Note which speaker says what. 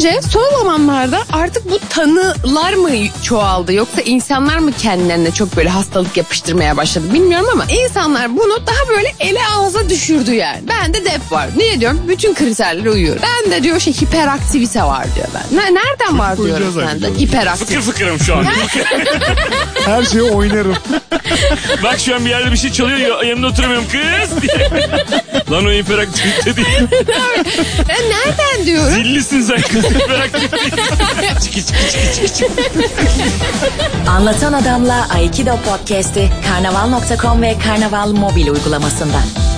Speaker 1: Sence son zamanlarda artık bu tanılar mı çoğaldı yoksa insanlar mı kendilerine çok böyle hastalık yapıştırmaya başladı bilmiyorum ama insanlar bunu daha böyle ele ağza düşürdü yani. Bende dep var. Niye diyorum? Bütün kriterlere uyuyorum. Bende diyor hiperaktivite var diyor ben. Nereden var diyorum sende? Hiperaktivite.
Speaker 2: Fıkır fıkırım şu an.
Speaker 3: Her şeyi oynarım.
Speaker 2: Bak şu an bir yerde bir şey çalıyor, yanımda oturamıyorum kız diye. Lan o hiperaktivite değil.
Speaker 1: Nereden diyorum?
Speaker 2: Zillisin sen kız, hiperaktivite değil. Çıkı.
Speaker 4: Anlatan Adam'la Aikido Podcast'i Karnaval.com ve Karnaval mobil uygulamasında.